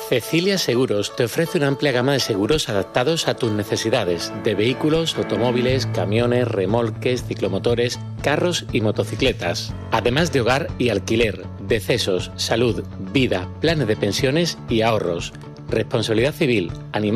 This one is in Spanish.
Cecilia Seguros te ofrece una amplia gama de seguros adaptados a tus necesidades de vehículos, automóviles, camiones, remolques, ciclomotores, carros y motocicletas. Además de hogar y alquiler, decesos, salud, vida, planes de pensiones y ahorros, responsabilidad civil, animal